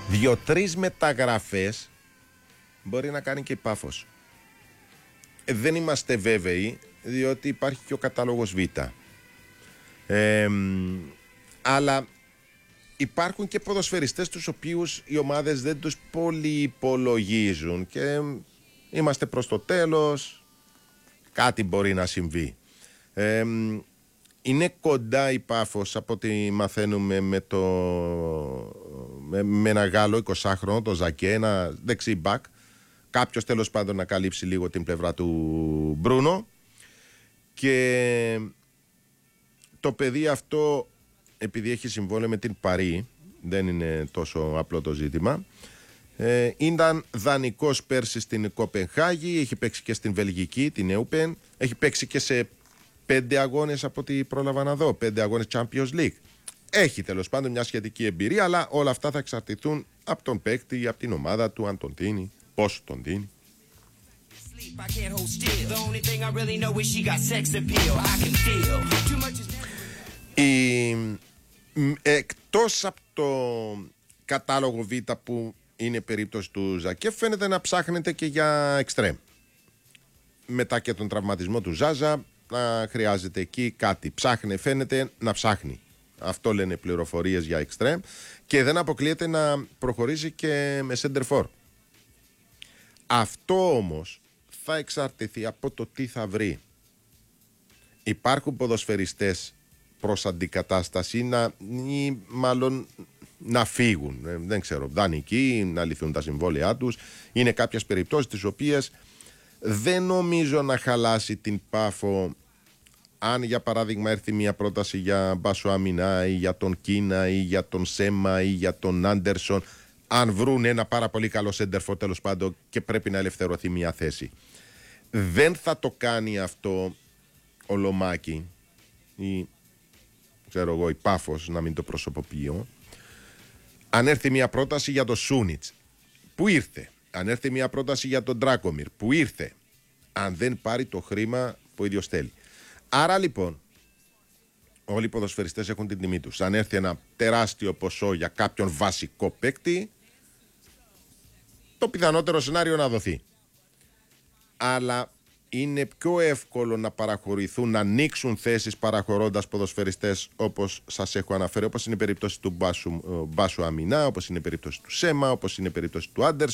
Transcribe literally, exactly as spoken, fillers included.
Δύο-τρεις μεταγραφές μπορεί να κάνει και η Πάφος. Ε, δεν είμαστε βέβαιοι, διότι υπάρχει και ο κατάλογος Β. Ε, αλλά υπάρχουν και ποδοσφαιριστές τους οποίους οι ομάδες δεν τους πολύ υπολογίζουν και είμαστε προς το τέλος, κάτι μπορεί να συμβεί. Ε, είναι κοντά η Πάφος από ό,τι μαθαίνουμε με, το, με, με ένα Γάλλο εικοσάχρονο, το Ζακέ, ένα δεξί μπακ. Κάποιος τέλος πάντων να καλύψει λίγο την πλευρά του Μπρούνο. Και το παιδί αυτό, επειδή έχει συμβόλαιο με την Παρί, δεν είναι τόσο απλό το ζήτημα, ε, ήταν δανεικός πέρσι στην Κοπενχάγη, έχει παίξει και στην Βελγική, την Εούπεν, έχει παίξει και σε πέντε αγώνες από ό,τι πρόλαβα να δω, πέντε αγώνες Champions League. Έχει τέλος πάντων μια σχετική εμπειρία, αλλά όλα αυτά θα εξαρτηθούν από τον παίκτη, από την ομάδα του, αν τον δίνει, πώς τον δίνει. Η, εκτός από το κατάλογο Β που είναι περίπτωση του Ζακέ, φαίνεται να ψάχνεται και για εξτρέμ. Μετά και τον τραυματισμό του Ζάζα, να χρειάζεται εκεί κάτι. Ψάχνε, φαίνεται να ψάχνει. Αυτό λένε πληροφορίες για εξτρέμ. Και δεν αποκλείεται να προχωρήσει και με center for. Αυτό όμως θα εξαρτηθεί από το τι θα βρει. Υπάρχουν ποδοσφαιριστές προς αντικατάσταση να, ή μάλλον να φύγουν. Δεν ξέρω, δανεικοί, να λυθούν τα συμβόλαιά τους. Είναι κάποιες περιπτώσεις τις οποίες δεν νομίζω να χαλάσει την Πάφο αν για παράδειγμα έρθει μια πρόταση για Μπάσο Αμινά ή για τον Κίνα ή για τον Σέμα ή για τον Άντερσον, αν βρουν ένα πάρα πολύ καλό σέντερφο τέλος πάντων και πρέπει να ελευθερωθεί μια θέση. Δεν θα το κάνει αυτό ο Λομάκη ή ξέρω εγώ η Πάφος, να μην το προσωποποιώ, αν έρθει μια πρόταση για τον Σούνιτς που ήρθε, αν έρθει μια πρόταση για τον Ντράκομιρ που ήρθε, αν δεν πάρει το χρήμα που ο ίδιος θέλει. Άρα λοιπόν όλοι οι ποδοσφαιριστές έχουν την τιμή τους. Αν έρθει ένα τεράστιο ποσό για κάποιον βασικό παίκτη, το πιθανότερο σενάριο να δοθεί. Αλλά είναι πιο εύκολο να παραχωρηθούν, να ανοίξουν θέσεις παραχωρώντας ποδοσφαιριστές όπως σας έχω αναφέρει, όπως είναι η περίπτωση του Μπάσου, Μπάσου Αμινά, όπως είναι η περίπτωση του Σέμα, όπως είναι η περίπτωση του Άντερσον.